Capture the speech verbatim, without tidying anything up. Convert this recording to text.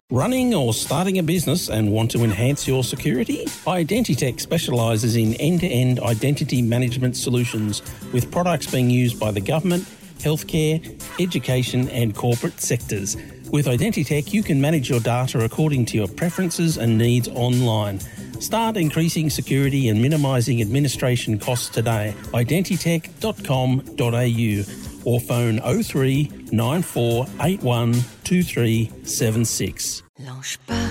Running or starting a business and want to enhance your security? Identitech specialises in end-to-end identity management solutions with products being used by the government, healthcare, education and corporate sectors. With Identitech, you can manage your data according to your preferences and needs online. Start increasing security and minimising administration costs today. identitech dot com dot a u or phone oh three nine four eight one two three seven six. Lâche pas.